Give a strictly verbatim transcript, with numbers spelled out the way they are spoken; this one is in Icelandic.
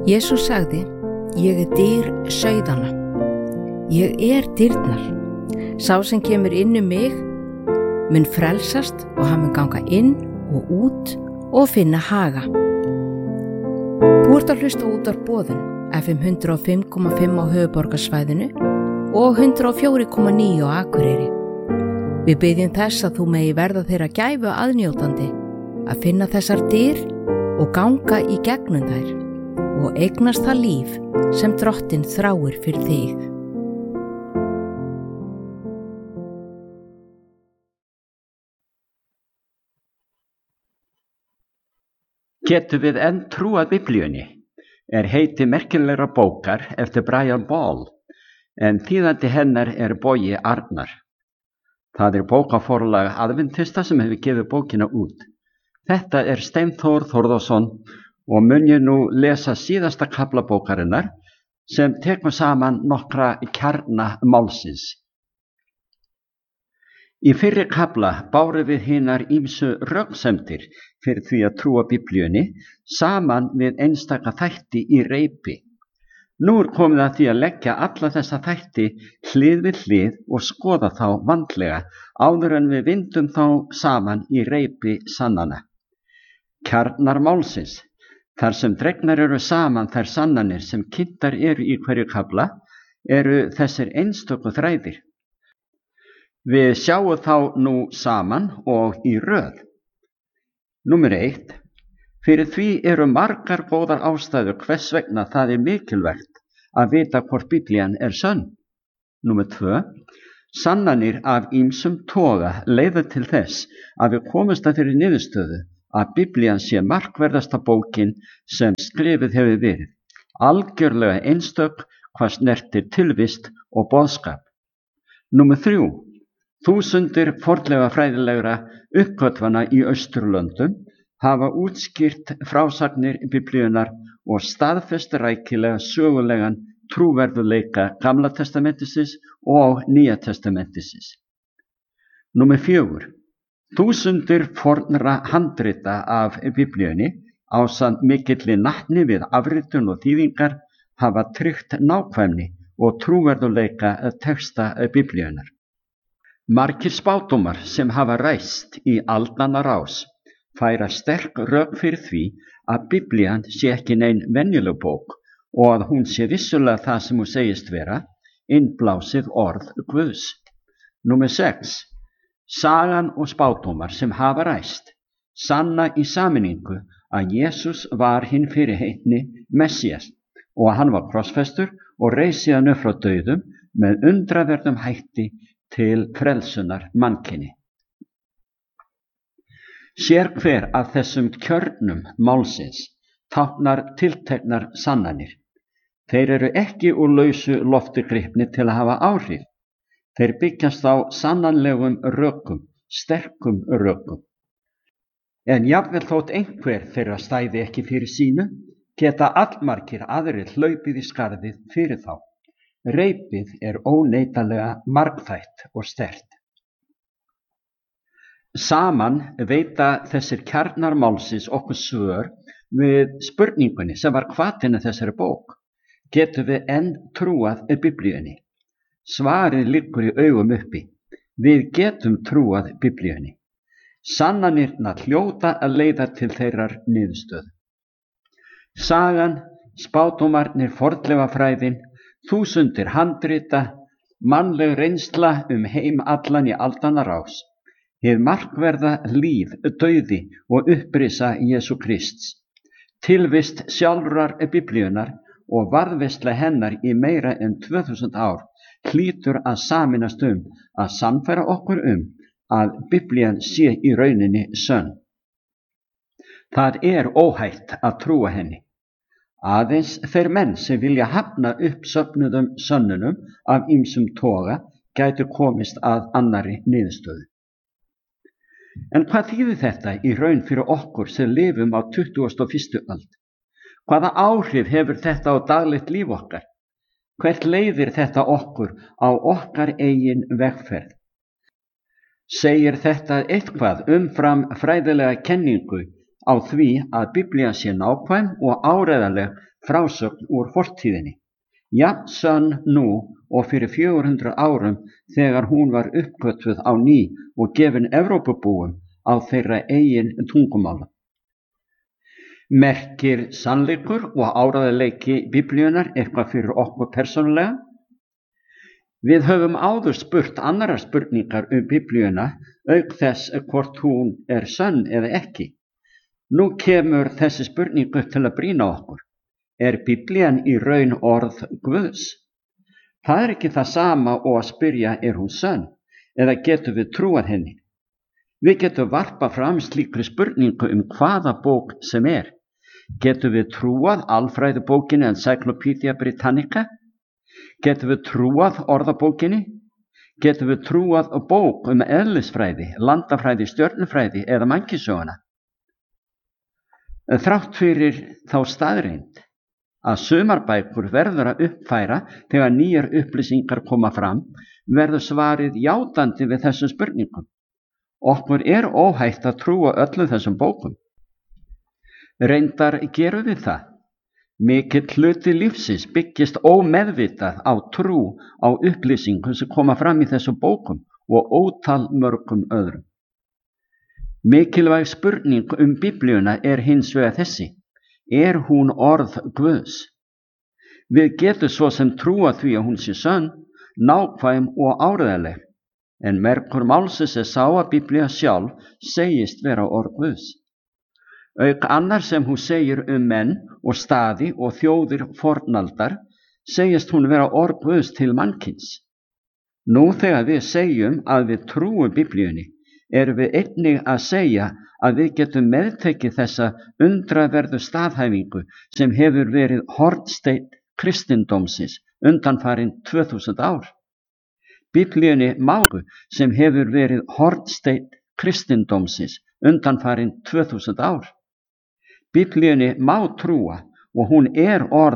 Jesús sagði, ég er dyr sauðanna. Ég er dyrnar. Sá sem kemur inn um mig mun frelsast og hann mun ganga inn og út og finna haga. Þú ert að hlusta út af boðun F M hundrað og fimm komma fimm á höfuðborgarsvæðinu og hundrað og fjögur komma níu á Akureyri. Við biðjum þess að þú megi verða þeirra gæfu aðnjótandi að finna þessar dyr og ganga í gegnum þær og eignast það líf sem Drottinn þráir fyrir þig. Getum við enn trúað Biblíunni? Er heiti merkilegra bókar eftir Brian Ball, en þýðandi hennar er Bogi Arnar. Það er bókaforlag Adventista sem hefur gefið bókina út. Þetta er Steinþór Þórðarson og mun ég nú lesa síðasta kafla bókarinnar sem tekur saman nokkra kjarna málsins. Í fyrri kafla báru við hinar ýmsu röksemdir fyrir því að trúa Biblíunni saman við einstaka þætti í reipi. Nú er komið að því að leggja alla þessa þætti hlið við hlið og skoða þá vandlega áður en við vindum þá saman í reipi sannana. Kjarnar málsins, þar sem dregnar eru saman þær sannanir sem kynntar eru í hverju kafla, eru þessir einstöku þræðir. Við sjáum þá nú saman og í röð. Númer eitt. Fyrir því eru margar góðar ástæður hvers vegna það er mikilvægt að vita hvort Biblían er sönn. Númer tvö. Sannanir af ýmsum toga leiða til þess að við komumst að þeirri niðurstöðu að Biblían sé markverðasta bókin sem skrifið hefur verið. Algjörlega einstök hvað snertir tilvist og boðskap. Númer þrjú. Þúsundir fornlega fræðilegra uppgötvana í Austurlöndum hafa útskýrt frásagnir Biblíunar og staðfest rækilega sögulegan trúverðuleika Gamla testamentisins og Nýja testamentisins. Númer fjögur. Þúsundir fornra handrita af Biblíunni ásamt mikilli natni við afritun og þýðingar hafa tryggt nákvæmni og trúverðuleika texta Biblíunar. Margir spádómar sem hafa ræst í aldanna rás færa sterk rök fyrir því að Biblían sé ekki nein venjuleg bók og að hún sé vissulega það sem hún segist vera, innblásið orð Guðs. Númer sex. Sagan og spádómar sem hafa ræst sanna í sameiningu að Jesús var hinn fyrirheitni Messías og að hann var krossfestur og reis síðan upp frá dauðum með undraverðum hætti til frelsunar mannkyni. Sér hver af þessum kjörnum málsins táknar tilteknar sannanir. Þeir eru ekki úr lausu lofti gripnir til að hafa áhrif. Þeir byggjast á sannanlegum rökum, sterkum rökum. En jafnvel þótt einhver þeirra stæði ekki fyrir sínu, geta allmargir aðrir hlaupið í skarðið fyrir þá. Reipið er óneitanlega margþætt og sterkt. Saman veita þessir kjarnar málsins okkur svör við spurningunni sem var hvatin að þessari bók. Getum við enn trúað Biblíunni? Svarið liggur í augum uppi. Við getum trúað Biblíunni. Sannanirnar hljóta að leiða til þeirrar niðurstöðu. Sagan, spádómarnir, fornleifafræðin, þúsundir handrita, mannleg reynsla um heim allan í aldanna rás, hið markverða líf, dauði og upprisa Jesú Krists, tilvist sjálfrar Biblíunar og varðveisla hennar í meira en tvö þúsund ár hlýtur að sameinast um að sannfæra okkur um að Biblían sé í rauninni sönn. Það er óhætt að trúa henni. Aðeins þeir menn sem vilja hafna uppsöfnuðum sönnunum af ýmsum toga gætu komist að annarri niðurstöðu. En hvað þýðir þetta í raun fyrir okkur sem lifum á tuttugasta og fyrstu öld? Hvaða áhrif hefur þetta á daglegt líf okkar? Hvert leiðir þetta okkur á okkar eigin vegferð? Segir þetta eitthvað umfram fræðilega kenningu á því að Biblían sé nákvæm og áreiðanleg frásögn úr fortíðinni, jafn sönn nú og fyrir fjögur hundruð árum þegar hún var uppgötvuð á ný og gefin Evrópubúum á þeirra eigin tungumála. Merkir sannleikur og áreiðanleiki Biblíunnar eitthvað fyrir okkur persónulega? Við höfum áður spurt annarra spurningar um Biblíuna auk þess hvort hún er sönn eða ekki. Nú kemur þessi spurning upp til að brýna okkur. Er Biblían í raun orð Guðs? Það er ekki það sama og að spyrja er hún sönn eða getum við trúað henni. Við getum varpað fram slíkri spurningu um hvaða bók sem er. Getum við trúað alfræðibókinni Encyclopedia Britannica? Getum við trúað orðabókinni? Getum við trúað bók um eðlisfræði, landafræði, stjörnufræði eða mannkynssöguna? Þrátt fyrir þá staðreynd að sumar bækur verður að uppfæra þegar nýjar upplýsingar koma fram, verður svarið játandi við þessum spurningum. Okkur er óhætt að trúa öllum þessum bókum. Reyndar gerum við það. Mikill hluti lífsins byggist ómeðvitað á trú á upplýsingum sem koma fram í þessum bókum og ótal mörgum öðrum. Mikilvæg spurning um Biblíuna er hins vegar þessi. Er hún orð Guðs? Við getum svo sem trúa því að hún sé sönn, nákvæm og áreiðanleg, en merkur málsins er sá að Biblía sjálf segist vera orð Guðs. Auk annar sem hún segir um menn og staði og þjóðir fornaldar, segist hún vera orð Guðs til mannkyns. Nú þegar við segjum að við trúum Biblíunni, erum við einnig að segja að við getum meðtekið þessa undraverðu staðhæfingu sem hefur verið hornsteinn kristindómsins undanfarin tvö þúsund ár. Biblíunni mágu sem hefur verið hornsteinn kristindómsins undanfarin tvö þúsund ár. Biblíunni má trúa og hún er orð